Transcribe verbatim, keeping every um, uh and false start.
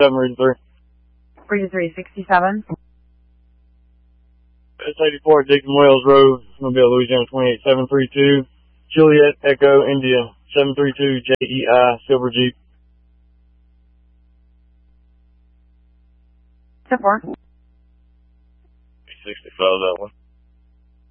sixty-seven, reading three. Reading three, sixty-seven. S eighty-four, Dixon Wells Road, Mobile, Louisiana, twenty-eight seven three two. Juliet Echo, India, seven three two J E I, Silver Jeep. ten four. sixty-five, that one.